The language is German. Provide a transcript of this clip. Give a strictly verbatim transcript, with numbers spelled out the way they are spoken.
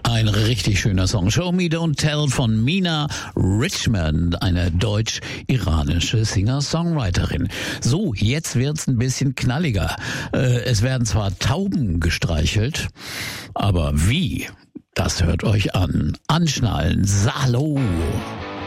Ein richtig schöner Song. Show Me Don't Tell von Mina Richmond, eine deutsch-iranische Singer-Songwriterin. So, jetzt wird's ein bisschen knalliger. Äh, es werden zwar Tauben gestreichelt, aber wie? Das hört euch an. Anschnallen, Salo.